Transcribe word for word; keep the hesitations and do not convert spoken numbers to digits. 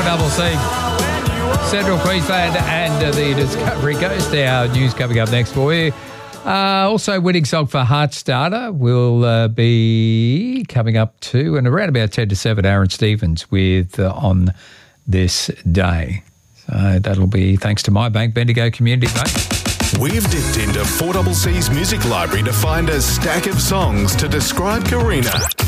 Double C. Central Queensland and uh, the Discovery Coast. Our news coming up next for you. Uh, also, winning song for Heartstarter will uh, be coming up too, and around about ten to seven, Aaron Stevens with uh, On This Day. So that'll be thanks to My Bank, Bendigo Community Bank. We've dipped into four C C's music library to find a stack of songs to describe Karina.